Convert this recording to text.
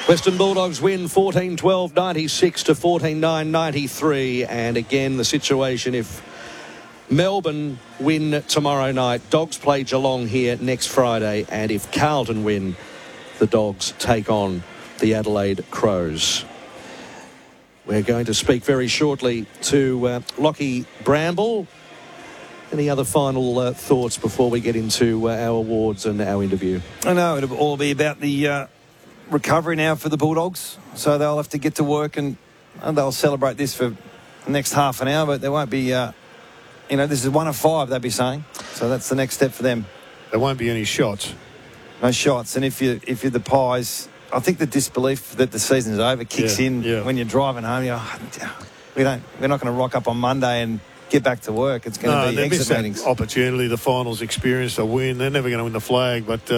Western Bulldogs win 14-12-96 to 14-9-93. And again, the situation, if Melbourne win tomorrow night, Dogs play Geelong here next Friday. And if Carlton win, the Dogs take on the Adelaide Crows. We're going to speak very shortly to Lockie Bramble. Any other final thoughts before we get into our awards and our interview? I know it'll all be about the recovery now for the Bulldogs, so they'll have to get to work and they'll celebrate this for the next half an hour, but there won't be this is 1 of 5, they'll be saying, so that's the next step for them. There won't be any shots. No shots. And if you're the Pies, I think the disbelief that the season's over kicks in when you're driving home. We're not going to rock up on Monday and get back to work. It's going to be exit meetings. Opportunity, the finals experience, a win. They're never going to win the flag, but